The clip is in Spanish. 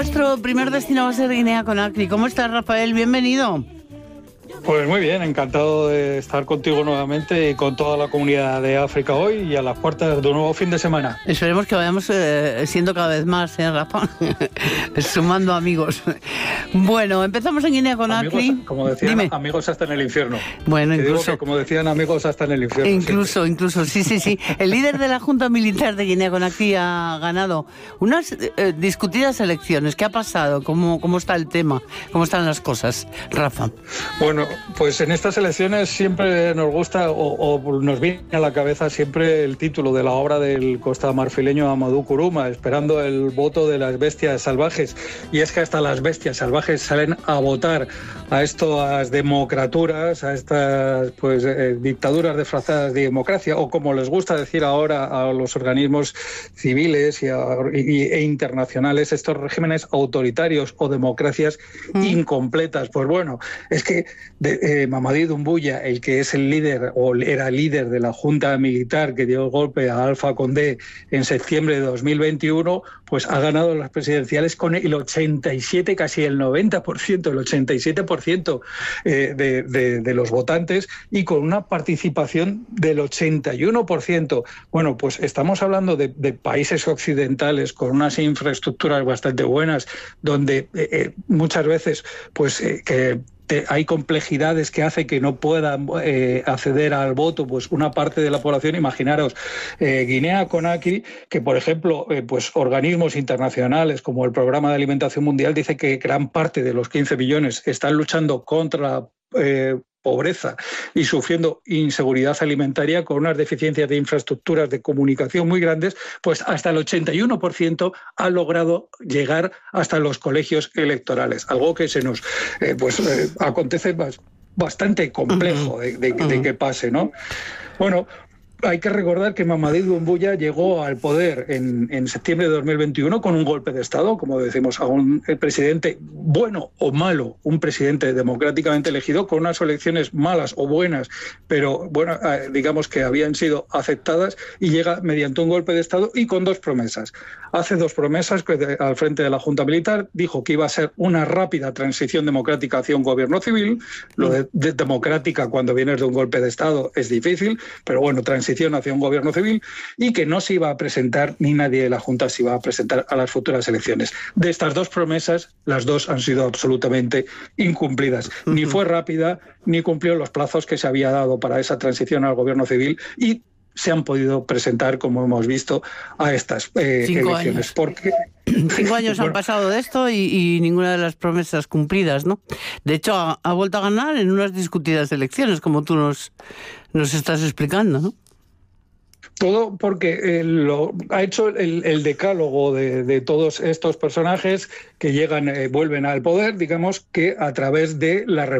nuestro primer destino va a ser Guinea-Conakry. ¿Cómo estás, Rafael? Bienvenido. Pues muy bien, encantado de estar contigo nuevamente y con toda la comunidad de África hoy y a las puertas de un nuevo fin de semana. Esperemos que vayamos siendo cada vez más, Rafa, sumando amigos. Bueno, empezamos en Guinea-Conakry. Amigos, como decían, dime. Amigos hasta en el infierno. Bueno, incluso. Digo que, como decían, amigos hasta en el infierno. Incluso, sí. El líder de la Junta Militar de Guinea-Conakry ha ganado unas discutidas elecciones. ¿Qué ha pasado? ¿Cómo está el tema? ¿Cómo están las cosas, Rafa? Bueno, pues en estas elecciones siempre nos gusta o nos viene a la cabeza siempre el título de la obra del costamarfileño Amadou Kourouma, esperando el voto de las bestias salvajes. Y es que hasta las bestias salvajes salen a votar a estas democraturas, a estas dictaduras disfrazadas de democracia, o como les gusta decir ahora a los organismos civiles e internacionales, estos regímenes autoritarios o democracias incompletas. Pues bueno, es que Mamadi Doumbouya, el que es el líder o era líder de la junta militar que dio el golpe a Alpha Condé en septiembre de 2021, pues ha ganado las presidenciales con el 87, casi el 90%, el 87% de los votantes y con una participación del 81%. Bueno, pues estamos hablando de países occidentales con unas infraestructuras bastante buenas, donde muchas veces hay complejidades que hace que no puedan acceder al voto pues una parte de la población. Imaginaros Guinea-Conakry, que por ejemplo organismos internacionales como el Programa de Alimentación Mundial dice que gran parte de los 15 millones están luchando contra pobreza y sufriendo inseguridad alimentaria con unas deficiencias de infraestructuras de comunicación muy grandes, pues hasta el 81% ha logrado llegar hasta los colegios electorales, algo que se nos acontece bastante complejo de que pase, ¿no? Bueno, hay que recordar que Mamadi Doumbouya llegó al poder en septiembre de 2021 con un golpe de Estado, como decimos, a un presidente bueno o malo, un presidente democráticamente elegido con unas elecciones malas o buenas, pero bueno, digamos que habían sido aceptadas, y llega mediante un golpe de Estado y con dos promesas. Hace dos promesas que al frente de la Junta Militar dijo que iba a ser una rápida transición democrática hacia un gobierno civil. Lo de democrática cuando vienes de un golpe de Estado es difícil, pero bueno, transición hacia un gobierno civil, y que no se iba a presentar, ni nadie de la Junta se iba a presentar a las futuras elecciones. De estas dos promesas, las dos han sido absolutamente incumplidas. Ni fue rápida, ni cumplió los plazos que se había dado para esa transición al gobierno civil, y se han podido presentar, como hemos visto, a estas elecciones. Porque 5 años han pasado de esto y ninguna de las promesas cumplidas, ¿no? De hecho, ha vuelto a ganar en unas discutidas elecciones, como tú nos estás explicando, ¿no? Todo porque ha hecho el decálogo de todos estos personajes que llegan, vuelven al poder, digamos que a través de la